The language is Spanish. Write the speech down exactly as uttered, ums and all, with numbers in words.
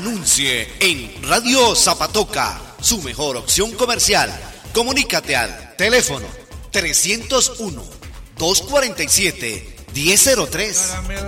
Anuncie en Radio Zapatoca, su mejor opción comercial. Comunícate al teléfono trescientos uno, doscientos cuarenta y siete, diez cero tres.